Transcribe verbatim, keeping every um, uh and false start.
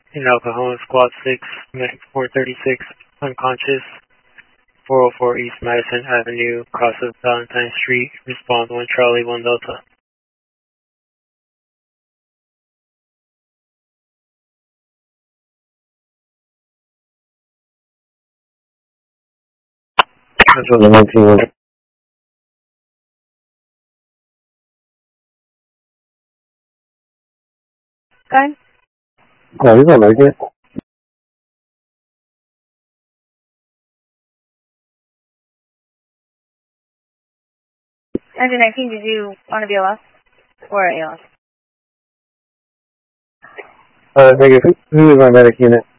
in El Cajon, Squad six, Medic four thirty-six, unconscious, four oh four East Madison Avenue, cross of Valentine Street, respond one Charlie, one Delta. That's what the nineteen was. Okay. Oh, he's on there again. nineteen nineteen, did you want to be A L S or A L S? Uh, negative. Who, who is my medic unit?